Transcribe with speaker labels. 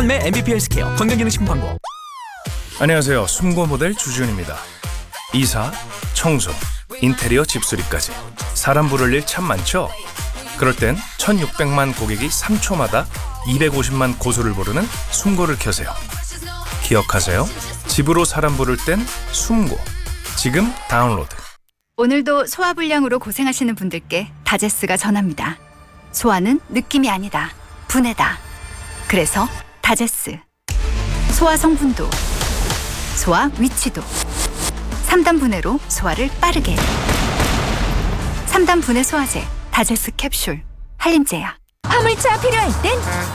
Speaker 1: 판매 MVP 헬스케어 건강기능식품 광고.
Speaker 2: 안녕하세요. 숨고 모델 주지훈입니다. 이사, 청소, 인테리어 집수리까지 사람 부를 일 참 많죠? 그럴 땐 1600만 고객이 3초마다 250만 고소를 부르는 숨고를 켜세요. 기억하세요. 집으로 사람 부를 땐 숨고. 지금 다운로드.
Speaker 3: 오늘도 소화불량으로 고생하시는 분들께 다제스가 전합니다. 소화는 느낌이 아니다. 분해다. 그래서 다제스. 소화 성분도, 소화 위치도 3단 분해로 소화를 빠르게. 3단 분해 소화제 다제스 캡슐 한림제약.
Speaker 4: 화물차 필요할 땐